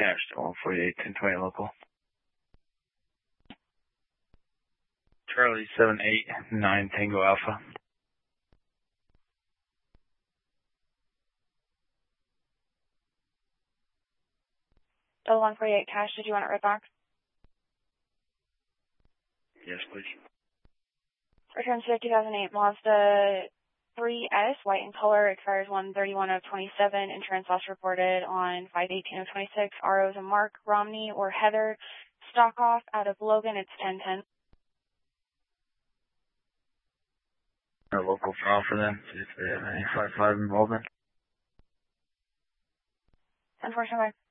cash to 148, 1020 local. Charlie 789 Tango Alpha. Delta 148 cash, did you want it right back? Yes, please. Returns to 2008 Mazda 3S, white in color, expires 1/31 of 27. Insurance loss reported on 5/18 of 26. ROs and Mark, Romney, or Heather. Stock off out of Logan, it's 1010. A local file for them, see if they have any 5-5 involvement. Unfortunately.